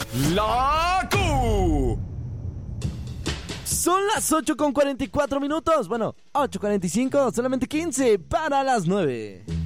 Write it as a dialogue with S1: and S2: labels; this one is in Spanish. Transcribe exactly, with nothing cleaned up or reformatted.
S1: La Q.
S2: Son las ocho con cuarenta y cuatro minutos. Bueno, ocho cuarenta y cinco, solamente quince para las nueve.